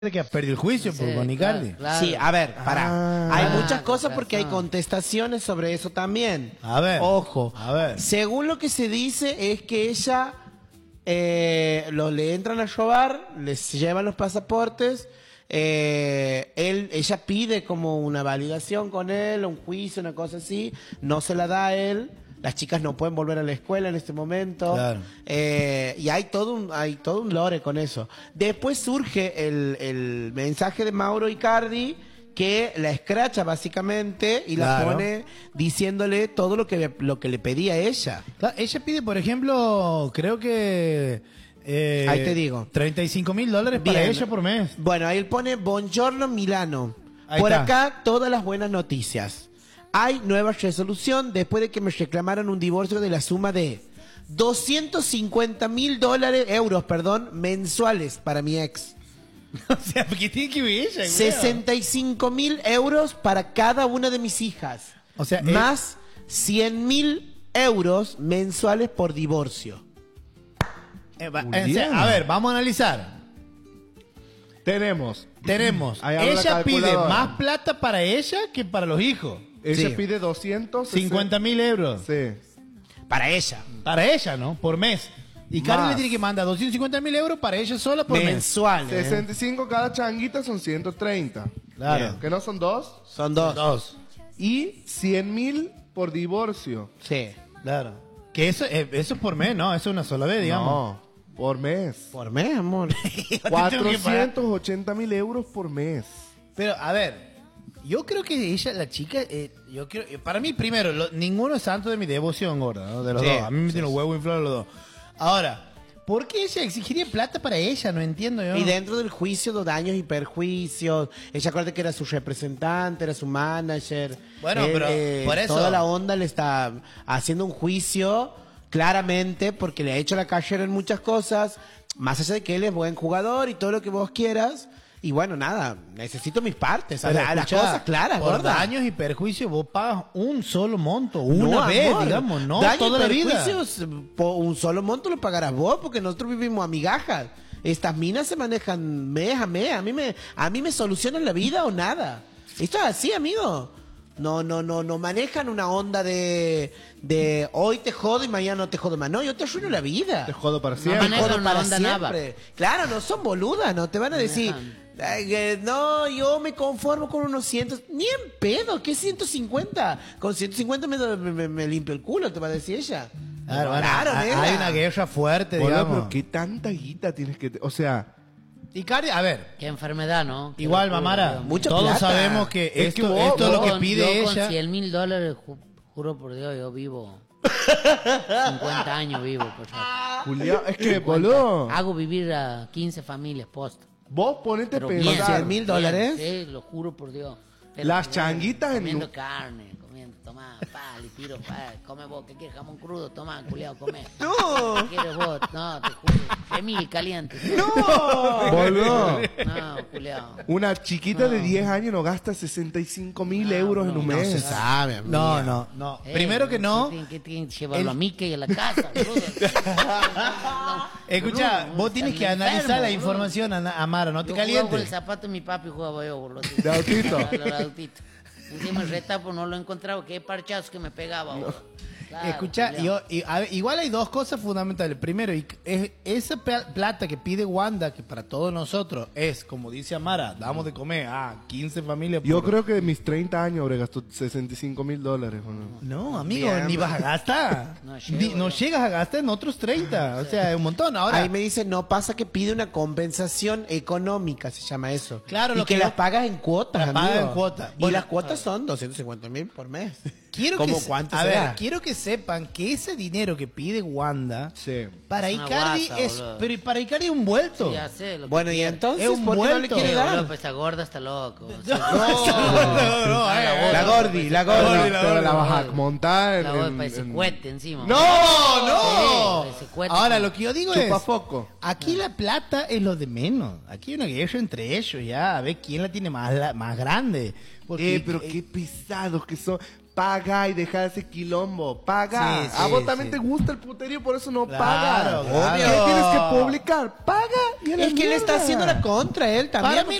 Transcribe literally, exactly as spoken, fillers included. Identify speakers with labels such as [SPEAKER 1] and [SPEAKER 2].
[SPEAKER 1] que ha perdido el juicio
[SPEAKER 2] Sí,
[SPEAKER 1] por con Icardi.
[SPEAKER 2] claro, claro.
[SPEAKER 3] Sí, a ver, pará.
[SPEAKER 1] Ah.
[SPEAKER 3] hay
[SPEAKER 2] Ah,
[SPEAKER 3] muchas cosas
[SPEAKER 2] con
[SPEAKER 3] porque hay
[SPEAKER 2] razón.
[SPEAKER 3] contestaciones sobre eso también.
[SPEAKER 1] A ver.
[SPEAKER 3] Ojo.
[SPEAKER 1] A ver.
[SPEAKER 3] Según lo que se dice es que ella eh, lo, le entran a robar, les llevan los pasaportes, eh, él, ella pide como una validación con él, un juicio, una cosa así, no se la da a él. Las chicas no pueden volver a la escuela en este momento.
[SPEAKER 1] Claro.
[SPEAKER 3] Eh, y hay todo un, hay todo un lore con eso. Después surge el, el mensaje de Mauro Icardi que la escracha básicamente y la
[SPEAKER 1] Claro.
[SPEAKER 3] pone diciéndole todo lo que, lo que le pedía ella.
[SPEAKER 1] Claro, ella pide, por ejemplo, creo que... eh,
[SPEAKER 3] Ahí te digo.
[SPEAKER 1] treinta y cinco mil dólares para
[SPEAKER 3] Bien.
[SPEAKER 1] ella por mes.
[SPEAKER 3] Bueno, ahí él pone Buongiorno Milano.
[SPEAKER 1] Ahí
[SPEAKER 3] Por
[SPEAKER 1] está.
[SPEAKER 3] acá todas las buenas noticias. Hay nueva resolución después de que me reclamaron un divorcio de la suma de doscientos cincuenta mil dólares, euros, perdón, mensuales para mi ex.
[SPEAKER 1] O sea, porque tiene que ver ella, güey.
[SPEAKER 3] sesenta y cinco mil euros para cada una de mis hijas.
[SPEAKER 1] O sea,
[SPEAKER 3] más cien mil euros mensuales por divorcio.
[SPEAKER 1] Eh, va-
[SPEAKER 4] Julián.
[SPEAKER 1] o sea, a ver, vamos a analizar.
[SPEAKER 4] Tenemos.
[SPEAKER 1] Tenemos,
[SPEAKER 4] Ahí habla la
[SPEAKER 1] ella pide
[SPEAKER 4] calculadora.
[SPEAKER 1] más plata para ella que para los hijos.
[SPEAKER 4] Ella
[SPEAKER 3] Sí.
[SPEAKER 4] pide doscientos
[SPEAKER 1] cincuenta mil euros.
[SPEAKER 4] Sí.
[SPEAKER 3] Para ella.
[SPEAKER 1] Para ella, ¿no? Por mes. Y Carmen
[SPEAKER 4] Más.
[SPEAKER 1] le tiene que mandar doscientos cincuenta mil euros para ella sola por mes.
[SPEAKER 3] Mensuales. ¿eh?
[SPEAKER 4] sesenta y cinco cada changuita son ciento treinta.
[SPEAKER 1] Claro.
[SPEAKER 4] ¿Que no son dos?
[SPEAKER 3] Son dos.
[SPEAKER 1] Dos.
[SPEAKER 4] Y cien mil por divorcio.
[SPEAKER 3] Sí.
[SPEAKER 1] Claro. Que eso, eh, eso es por mes, ¿no? Eso es una sola vez, digamos.
[SPEAKER 4] No, por mes.
[SPEAKER 3] Por mes, amor.
[SPEAKER 4] cuatrocientos ochenta mil euros por mes.
[SPEAKER 1] Pero, a ver, yo creo que ella, la chica, eh, yo creo, eh, para mí, primero, lo- ninguno es santo de mi devoción, gorda, ¿no? De los
[SPEAKER 3] Sí,
[SPEAKER 1] dos. A mí me
[SPEAKER 3] sí,
[SPEAKER 1] tienen los huevos inflados los dos. Ahora, ¿por qué ella exigiría plata para ella? No entiendo yo.
[SPEAKER 3] Y dentro del juicio de daños y perjuicios, ella acuerda que era su representante, era su manager.
[SPEAKER 1] Bueno, pero por eso-
[SPEAKER 3] Toda la onda le está haciendo un juicio claramente porque le ha hecho la carrera en muchas cosas, más allá de que él es buen jugador y todo lo que vos quieras. Y bueno, nada, necesito mis partes, a,
[SPEAKER 1] Pero
[SPEAKER 3] la- a las
[SPEAKER 1] escuchá,
[SPEAKER 3] cosas claras,
[SPEAKER 1] por
[SPEAKER 3] gorda.
[SPEAKER 1] daños y perjuicios vos pagas un solo monto, una
[SPEAKER 3] No,
[SPEAKER 1] vez,
[SPEAKER 3] amor.
[SPEAKER 1] digamos, no
[SPEAKER 3] Daño y
[SPEAKER 1] toda la vida.
[SPEAKER 3] perjuicios, po- un solo monto lo pagarás vos, porque nosotros vivimos a migajas. Estas minas se manejan mes a mes. A mí me, a mí me solucionan la vida o nada. Esto es así, amigo. No, no, no, no manejan una onda de, de hoy te jodo y mañana no te jodo más. No, yo te arruino la vida.
[SPEAKER 4] Te jodo para
[SPEAKER 2] No
[SPEAKER 4] siempre.
[SPEAKER 2] manejan
[SPEAKER 3] Jodo
[SPEAKER 2] una
[SPEAKER 3] para
[SPEAKER 2] onda
[SPEAKER 3] siempre. Claro, no son boludas, no te van a decir, "Ay, que no, yo me conformo con unos cientos, ni en pedo, ¿qué ciento cincuenta? Con ciento cincuenta me, me, me- me limpio el culo, te va a decir ella.
[SPEAKER 1] Claro, bueno,
[SPEAKER 3] Claro,
[SPEAKER 1] hay,
[SPEAKER 3] nena.
[SPEAKER 1] hay una guerra fuerte,
[SPEAKER 4] Boludo,
[SPEAKER 1] digamos.
[SPEAKER 4] pero qué tanta guita tienes que... O sea,
[SPEAKER 1] Y Cari, a ver,
[SPEAKER 2] Qué enfermedad, ¿no? Qué
[SPEAKER 1] igual,
[SPEAKER 2] locura,
[SPEAKER 1] Mamara,
[SPEAKER 2] Dios mío.
[SPEAKER 3] Mucha
[SPEAKER 1] todos
[SPEAKER 3] plata.
[SPEAKER 1] sabemos que
[SPEAKER 4] Es
[SPEAKER 1] esto,
[SPEAKER 4] que vos-
[SPEAKER 1] esto es lo
[SPEAKER 2] Yo
[SPEAKER 1] que
[SPEAKER 2] con-
[SPEAKER 1] pide
[SPEAKER 2] yo con
[SPEAKER 1] ella.
[SPEAKER 2] cien mil dólares, ju- juro por Dios, yo vivo cincuenta años vivo. Por favor.
[SPEAKER 4] Julián, es que, boludo,
[SPEAKER 2] Hago vivir a quince familias posta.
[SPEAKER 4] vos ponete a
[SPEAKER 2] Pero bien,
[SPEAKER 4] pensar.
[SPEAKER 3] cien mil dólares.
[SPEAKER 2] bien, Sí, lo juro por Dios.
[SPEAKER 4] Las
[SPEAKER 2] Pero,
[SPEAKER 4] changuitas en
[SPEAKER 2] Comiendo
[SPEAKER 4] un-
[SPEAKER 2] carne, comiendo, tomá, pa, le tiro, pa, come vos, ¿qué quieres? Jamón crudo, tomá, culiao, come.
[SPEAKER 3] No.
[SPEAKER 2] ¿Qué quieres vos? No, te juro, gemil caliente.
[SPEAKER 3] No.
[SPEAKER 4] Boludo,
[SPEAKER 2] No, culiao.
[SPEAKER 4] una chiquita de diez años no gasta sesenta y cinco mil
[SPEAKER 2] No,
[SPEAKER 4] euros en
[SPEAKER 2] no,
[SPEAKER 4] un
[SPEAKER 3] No
[SPEAKER 4] mes.
[SPEAKER 3] se sabe, amiga.
[SPEAKER 1] No, no, no.
[SPEAKER 2] Eh,
[SPEAKER 1] Primero que no,
[SPEAKER 2] ¿Qué tienen que tienen que llevarlo
[SPEAKER 1] el-
[SPEAKER 2] a Mickey a la casa, boludo?
[SPEAKER 1] escucha,
[SPEAKER 2] Boludo,
[SPEAKER 1] vos tienes que
[SPEAKER 2] están
[SPEAKER 1] analizar
[SPEAKER 2] enfermos,
[SPEAKER 1] la
[SPEAKER 2] boludo.
[SPEAKER 1] información, Ana- Amara, no te
[SPEAKER 2] Yo jugaba con el
[SPEAKER 1] calientes.
[SPEAKER 2] zapato de mi papi y jugaba yo, boludo.
[SPEAKER 4] ¿De autito?
[SPEAKER 2] El autito. Encima el retapo no lo he encontrado, qué parchazos que me pegaba, boludo. Claro,
[SPEAKER 1] Escucha,
[SPEAKER 2] culiao.
[SPEAKER 1] yo, y, a ver, igual hay dos cosas fundamentales. Primero, y- es, esa pla- plata que pide Wanda, que para todos nosotros es, como dice Amara, damos de comer a quince familias.
[SPEAKER 4] Yo
[SPEAKER 1] por-
[SPEAKER 4] creo que de mis treinta años habré gastado sesenta y cinco mil dólares. ¿o no?
[SPEAKER 1] No, amigo,
[SPEAKER 3] Bien.
[SPEAKER 1] ni vas a gastar.
[SPEAKER 2] No
[SPEAKER 1] Ni-
[SPEAKER 2] llego,
[SPEAKER 1] no
[SPEAKER 2] yo.
[SPEAKER 1] llegas a gastar en otros treinta. O sea, es un montón. Ahora,
[SPEAKER 3] Ahí me dice, no pasa que pide una compensación económica, se llama eso.
[SPEAKER 1] Claro,
[SPEAKER 3] y
[SPEAKER 1] lo
[SPEAKER 3] que,
[SPEAKER 1] que
[SPEAKER 3] las
[SPEAKER 1] yo-
[SPEAKER 3] pagas en cuotas,
[SPEAKER 1] las pagas
[SPEAKER 3] amigo.
[SPEAKER 1] en cuotas.
[SPEAKER 3] Y
[SPEAKER 1] Bueno,
[SPEAKER 3] las cuotas son doscientos cincuenta mil por mes.
[SPEAKER 1] quiero
[SPEAKER 3] ¿Cómo
[SPEAKER 1] que,
[SPEAKER 3] cuánto
[SPEAKER 1] a
[SPEAKER 3] será?
[SPEAKER 1] ver, quiero que sepan que ese dinero que pide Wanda,
[SPEAKER 4] Sí.
[SPEAKER 1] para
[SPEAKER 2] Es una
[SPEAKER 1] Icardi
[SPEAKER 2] guasa,
[SPEAKER 1] es,
[SPEAKER 2] boludo.
[SPEAKER 1] pero para Icardi es un vuelto.
[SPEAKER 2] Sí, ya sé, lo que
[SPEAKER 3] Bueno, y
[SPEAKER 2] quiere.
[SPEAKER 3] entonces,
[SPEAKER 1] Es un
[SPEAKER 3] ¿por qué no le
[SPEAKER 1] vuelto.
[SPEAKER 3] quiere
[SPEAKER 2] Sí,
[SPEAKER 3] dar?
[SPEAKER 2] boludo, pues esa gorda está loco.
[SPEAKER 1] No, no, no,
[SPEAKER 2] Ah,
[SPEAKER 1] eh,
[SPEAKER 2] la
[SPEAKER 1] eh.
[SPEAKER 2] gorda,
[SPEAKER 3] La gordi, la gordi.
[SPEAKER 1] gordi,
[SPEAKER 4] Pero
[SPEAKER 1] la
[SPEAKER 4] pero
[SPEAKER 1] gordi,
[SPEAKER 4] la vas a
[SPEAKER 2] gordi.
[SPEAKER 4] montar en...
[SPEAKER 2] La gorda
[SPEAKER 4] en-
[SPEAKER 2] parece
[SPEAKER 4] en-
[SPEAKER 2] cuete encima.
[SPEAKER 1] ¡No, no!
[SPEAKER 2] Sí, ese cuete
[SPEAKER 1] Ahora,
[SPEAKER 2] como-
[SPEAKER 1] lo que yo digo
[SPEAKER 4] Chupa
[SPEAKER 1] es,
[SPEAKER 4] foco.
[SPEAKER 1] aquí la plata es lo de menos. Aquí hay una guerra entre ellos ya, a ver quién la tiene más, la- más grande. Porque,
[SPEAKER 4] Eh, pero qué pesados que son. paga y deja ese quilombo. Paga.
[SPEAKER 1] Sí, sí,
[SPEAKER 4] a vos también
[SPEAKER 1] sí.
[SPEAKER 4] te gusta el puterío, por eso no
[SPEAKER 1] Claro,
[SPEAKER 4] pagas.
[SPEAKER 1] claro.
[SPEAKER 4] ¿Qué tienes que publicar? Paga. Y a la
[SPEAKER 3] Es que él está
[SPEAKER 4] mierda.
[SPEAKER 3] haciendo la contra, él también.
[SPEAKER 1] Para mí